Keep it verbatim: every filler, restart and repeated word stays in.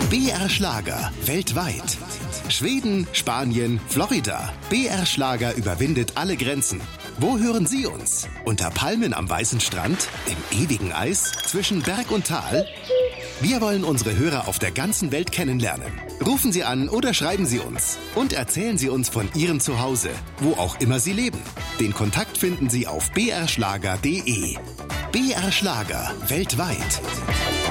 B R Schlager weltweit. Schweden, Spanien, Florida. B R Schlager überwindet alle Grenzen. Wo hören Sie uns? Unter Palmen am weißen Strand? Im ewigen Eis? Zwischen Berg und Tal? Wir wollen unsere Hörer auf der ganzen Welt kennenlernen. Rufen Sie an oder schreiben Sie uns. Und erzählen Sie uns von Ihrem Zuhause, wo auch immer Sie leben. Den Kontakt finden Sie auf b r schlager punkt d e. B R Schlager weltweit.